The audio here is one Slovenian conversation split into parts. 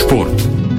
Šport.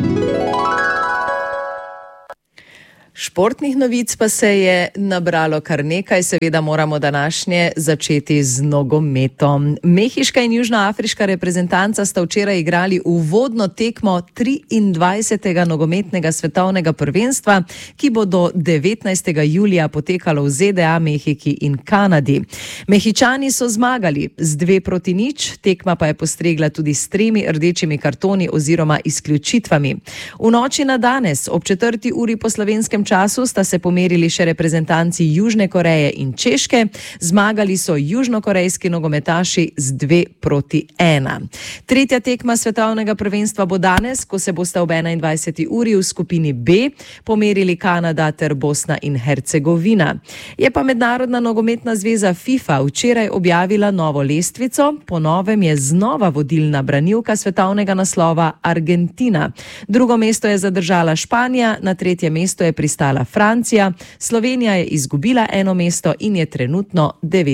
Športnih novic pa se je nabralo kar nekaj, seveda moramo današnje začeti z nogometom. Mehiška in južnoafriška reprezentanca sta včeraj igrali uvodno tekmo 23. nogometnega svetovnega prvenstva, ki bo do 19. julija potekalo v ZDA, Mehiki in Kanadi. Mehičani so zmagali z 2-0, tekma pa je postregla tudi s 3 rdečimi kartoni oziroma izključitvami. V noči na danes ob 4. uri po slovenskem času sta se pomerili še reprezentanci Južne Koreje in Češke. Zmagali so južnokorejski nogometaši z 2-1. Tretja tekma svetovnega prvenstva bo danes, ko se bosta ob 21. uri v skupini B pomerili Kanada ter Bosna in Hercegovina. Je pa Mednarodna nogometna zveza FIFA včeraj objavila novo lestvico. Po novem je znova vodilna branilka svetovnega naslova Argentina. Drugo mesto je zadržala Španija, na tretje mesto je pristala Francija, Slovenija je izgubila 1 mesto in je trenutno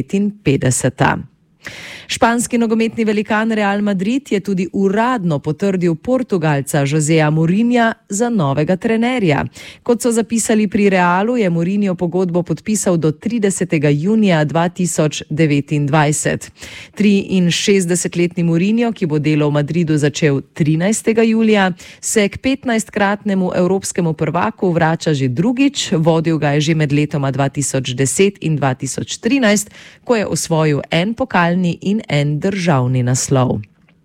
59. Španski nogometni velikan Real Madrid je tudi uradno potrdil Portugalca Joseja Mourinha za novega trenerja. Kot so zapisali pri Realu, je Mourinho pogodbo podpisal do 30. junija 2029. 63-letni Mourinho, ki bo delo v Madridu začel 13. julija, se k 15-kratnemu evropskemu prvaku vrača že drugič, vodil ga je že med letoma 2010 in 2013, ko je osvojil en pokalni in en državni naslov.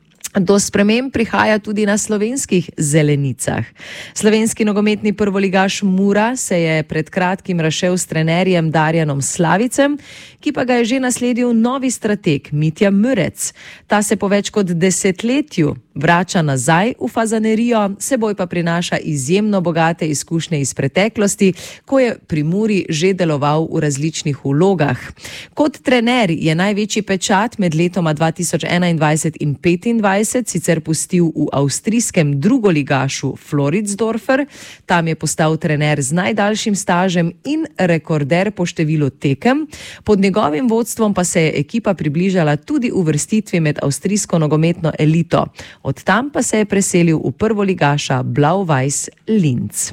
Do sprememb prihaja tudi na slovenskih zelenicah. Slovenski nogometni prvoligaš Mura se je pred kratkim razšel s trenerjem Darjanom Slavicem, ki pa ga je že nasledil novi strateg Mitja Murec. Ta se po več kot desetletju vrača nazaj v fazanerijo, seboj pa prinaša izjemno bogate izkušnje iz preteklosti, ko je pri Muri že deloval v različnih vlogah. Kot trener je največji pečat med letoma 2021 in 2025 sicer pustil v avstrijskem drugoligašu Floridsdorfer. Tam je postal trener z najdaljšim stažem in rekorder po številu tekem. Pod njegovim vodstvom pa se je ekipa približala tudi uvrstitvi med avstrijsko nogometno elito. Od tam pa se je preselil v prvoligaša Blau-Weiß Linz.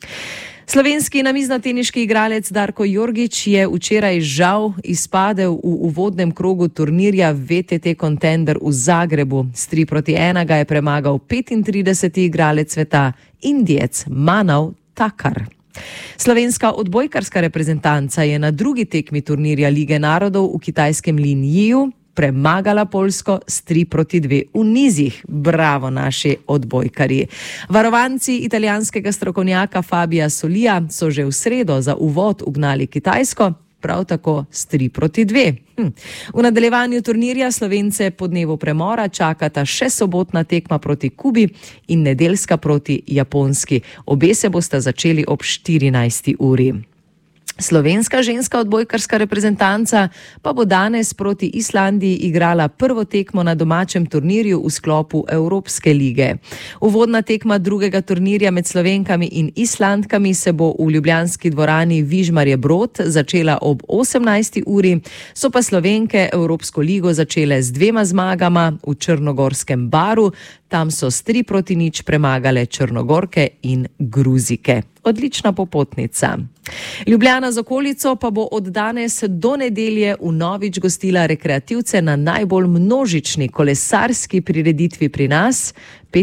Slovenski namiznoteniški igralec Darko Jorgić je včeraj žal izpadel v uvodnem krogu turnirja VTT Contender v Zagrebu. S 3-1 ga je premagal 35. igralec sveta, Indijec Manav Takar. Slovenska odbojkarska reprezentanca je na drugi tekmi turnirja Lige narodov v kitajskem Linjiju premagala Poljsko s 3-2 v nizih. Bravo naši odbojkarji. Varovanci italijanskega strokovnjaka Fabija Solija so že v sredo za uvod ugnali Kitajsko, prav tako s 3-2. V nadaljevanju turnirja Slovence po dnevu premora čakata še sobotna tekma proti Kubi in nedeljska proti Japonski. Obe se bosta začeli ob 14. uri. Slovenska ženska odbojkarska reprezentanca pa bo danes proti Islandiji igrala prvo tekmo na domačem turnirju v sklopu Evropske lige. Uvodna tekma drugega turnirja med Slovenkami in Islandkami se bo v ljubljanski dvorani Vižmarje Brod začela ob 18. uri, so pa Slovenke Evropsko ligo začele z 2 zmagama v črnogorskem Baru. Tam so s 3-0 premagale Črnogorke in Gruzike. Odlična popotnica. Ljubljana z okolico pa bo od danes do nedelje vnovič gostila rekreativce na najbolj množični kolesarski prireditvi pri nas,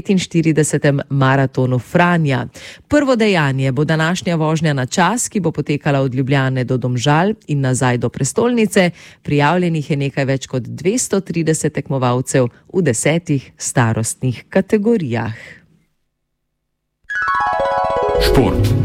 45. maratonu Franja. Prvo dejanje bo današnja vožnja na čas, ki bo potekala od Ljubljane do Domžal in nazaj do prestolnice. Prijavljenih je nekaj več kot 230 tekmovalcev v 10 starostnih kategorijah. Šport.